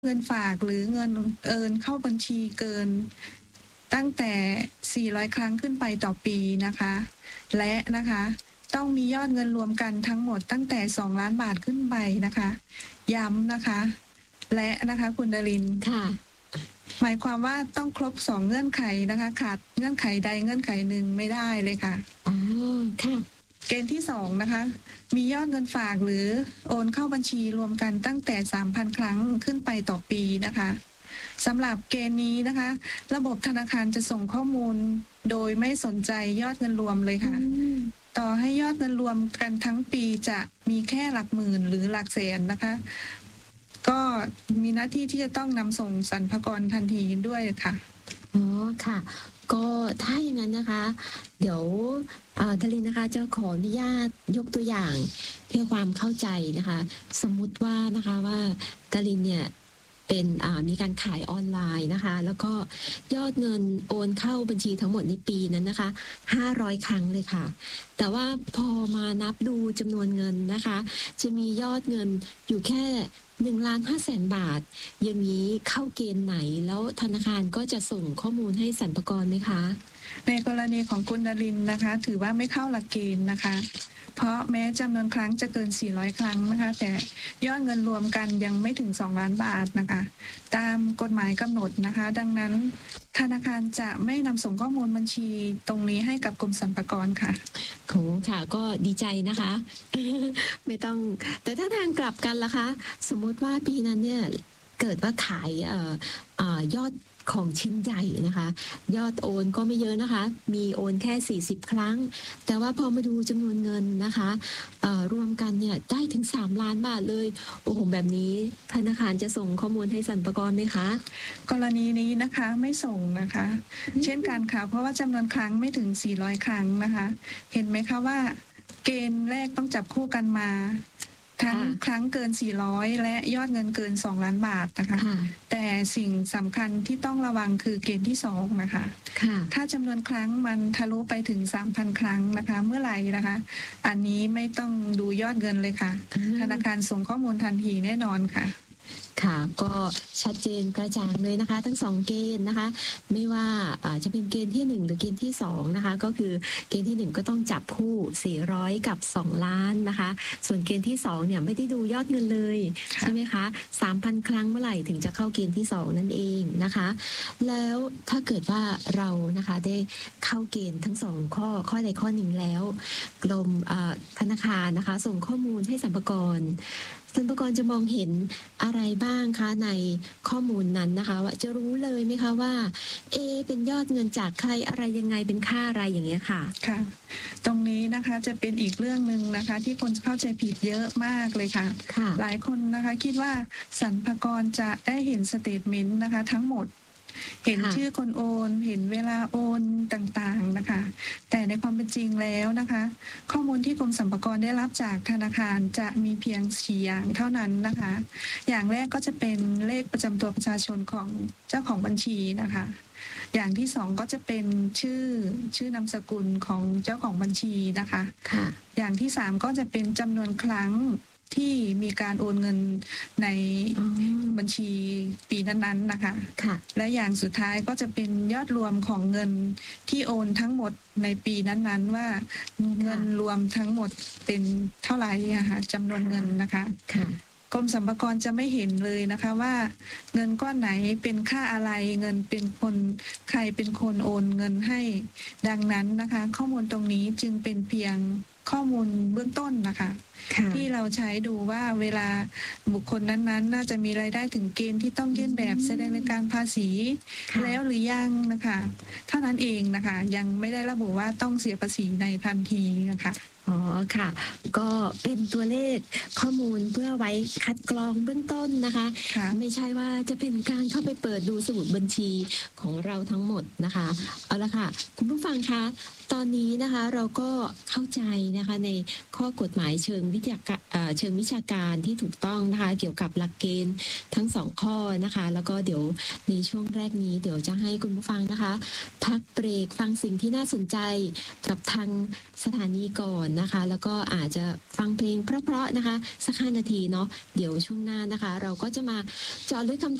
เงินฝากหรือเงินโอนเข้าบัญชีเกินตั้งแต่400ครั้งขึ้นไปต่อปีนะคะและนะคะต้องมียอดเงินรวมกันทั้งหมดตั้งแต่2ล้านบาทขึ้นไปนะคะย้ำนะคะและนะคะคุณดารินค่ะหมายความว่าต้องครบ2เงื่อนไขนะคะขาดเงื่อนไขใดเงื่อนไขหนึ่งไม่ได้เลยค่ะอ๋อค่ะเกณฑ์ที่2นะคะมียอดเงินฝากหรือโอนเข้าบัญชีรวมกันตั้งแต่ 3,000 ครั้งขึ้นไปต่อปีนะคะสำหรับเกณฑ์นี้นะคะระบบธนาคารจะส่งข้อมูลโดยไม่สนใจยอดเงินรวมเลยค่ะต่อให้ยอดเงินรวมกันทั้งปีจะมีแค่หลักหมื่นหรือหลักแสนนะคะก็มีหน้าที่ที่จะต้องนำส่งสรรพากรทันทีด้วยค่ะอ๋อค่ะก็ถ้าอย่างนั้นนะคะ เดี๋ยวดารินนะคะจะขออนุญาตยกตัวอย่างเพื่อความเข้าใจนะคะ สมมุติว่านะคะว่าดารินเนี่ยเป็นมีการขายออนไลน์นะคะ แล้วก็ยอดเงินโอนเข้าบัญชีทั้งหมดในปีนั้นนะคะ500ครั้งเลยค่ะ แต่ว่าพอมานับดูจำนวนเงินนะคะ จะมียอดเงินอยู่แค่1,500,000 บาทอย่างนี้เข้าเกณฑ์ไหนแล้วธนาคารก็จะส่งข้อมูลให้สรรพากรไหมคะในกรณีของคุณดารินนะคะถือว่าไม่เข้าหลักเกณฑ์นะคะเพราะแม้จำนวนครั้งจะเกิน400ครั้งนะคะแต่ยอดเงินรวมกันยังไม่ถึง2ล้านบาทนะคะตามกฎหมายกำหนดนะคะดังนั้นธนาคารจะไม่นำส่งข้อมูลบัญชีตรงนี้ให้กับกรมสรรพากรค่ะโหค่ะก็ดีใจนะคะ ไม่ต้องแต่ถ้าทางกลับกันล่ะคะสมมุติว่าปีนั้นเนี่ยเกิดว่าขายยอดของชิ้นใหญ่นะคะ ยอดโอนก็ไม่เยอะนะคะ มีโอนแค่40ครั้ง แต่ว่าพอมาดูจำนวนเงินนะคะรวมกันเนี่ยได้ถึง3ล้านบาทเลยโอ้โหแบบนี้ธนาคารจะส่งข้อมูลให้สรรพากรไหมคะกรณีนี้นะคะไม่ส่งนะคะเช่นกันค่ะเพราะว่าจำนวนครั้งไม่ถึง400ครั้งนะคะเห็นไหมคะว่าเกณฑ์แรกต้องจับคู่กันมาทั้งครั้งเกิน400และยอดเงินเกิน2ล้านบาทนะคะแต่สิ่งสำคัญที่ต้องระวังคือเกณฑ์ที่2นะคะถ้าจำนวนครั้งมันทะลุไปถึง 3,000 ครั้งนะคะเมื่อไหร่นะคะอันนี้ไม่ต้องดูยอดเงินเลยค่ะธนาคารส่งข้อมูลทันทีแน่นอนค่ะค่ะก็ชัดเจนกระจ่างเลยนะคะทั้ง2เกณฑ์นะคะไม่ว่าจะเป็นเกณฑ์ที่1หรือเกณฑ์ที่2นะคะก็คือเกณฑ์ที่1ก็ต้องจับคู่400กับ2ล้านนะคะส่วนเกณฑ์ที่2เนี่ยไม่ได้ดูยอดเงินเลยใช่ไหมคะ 3,000 ครั้งเมื่อไหร่ถึงจะเข้าเกณฑ์ที่2นั่นเองนะคะแล้วถ้าเกิดว่าเรานะคะได้เข้าเกณฑ์ทั้ง2ข้อใดข้อหนึ่งแล้วกรมธนาคารนะคะส่งข้อมูลให้สรรพากรจะมองเห็นอะไรบ้างคะในข้อมูลนั้นนะคะว่าจะรู้เลยไหมคะว่าเป็นยอดเงินจากใครอะไรยังไงเป็นค่าอะไรอย่างเงี้ยค่ะค่ะตรงนี้นะคะจะเป็นอีกเรื่องหนึ่งนะคะที่คนเข้าใจผิดเยอะมากเลยค่ะหลายคนนะคะคิดว่าสรรพากรจะได้เห็นสเตทเมนต์นะคะทั้งหมดเห็นชื่อคนโอนเห็นเวลาโอนต่างๆนะคะแต่ในความเป็นจริงแล้วนะคะข้อมูลที่กรมสรรพากรได้รับจากธนาคารจะมีเพียง4อย่างเท่านั้นนะคะอย่างแรกก็จะเป็นเลขประจำตัวประชาชนของเจ้าของบัญชีนะคะอย่างที่2ก็จะเป็นชื่อนามสกุลของเจ้าของบัญชีนะคะอย่างที่3ก็จะเป็นจำนวนครั้งที่มีการโอนเงินในบัญชีปีนั้นๆนะคะและอย่างสุดท้ายก็จะเป็นยอดรวมของเงินที่โอนทั้งหมดในปีนั้นๆว่าเงินรวมทั้งหมดเป็นเท่าไหร่นะคะจำนวนเงินนะคะกรมสรรพากรจะไม่เห็นเลยนะคะว่าเงินก้อนไหนเป็นค่าอะไรเงินเป็นคนใครเป็นคนโอนเงินให้ดังนั้นนะคะข้อมูลตรงนี้จึงเป็นเพียงข้อมูลเบื้องต้นนะคะที่เราใช้ดูว่าเวลาบุคคลนั้นๆน่าจะมีรายได้ถึงเกณฑ์ที่ต้องยื่นแบบแสดงในการภาษีแล้วหรือยังนะคะเท่านั้นเองนะคะยังไม่ได้ระบุว่าต้องเสียภาษีในทันทีนะคะอ๋อค่ะก็เป็นตัวเลขข้อมูลเพื่อไว้คัดกรองเบื้องต้นนะคะไม่ใช่ว่าจะเป็นการเข้าไปเปิดดูสมุดบัญชีของเราทั้งหมดนะคะเอาละค่ะคุณผู้ฟังคะตอนนี้นะคะเราก็เข้าใจนะคะในข้อกฎหมายเชิงวิชาการที่ถูกต้องนะคะเกี่ยวกับหลักเกณฑ์ทั้ง2ข้อนะคะแล้วก็เดี๋ยวในช่วงแรกนี้เดี๋ยวจะให้คุณผู้ฟังนะคะพักเบรกฟังสิ่งที่น่าสนใจกับทางสถานีก่อนนะคะ แล้วก็อาจจะฟังเพลงเพราะๆนะคะสัก5 นาทีเนาะเดี๋ยวช่วงหน้านะคะ เราก็จะมาเจาะลึกคำ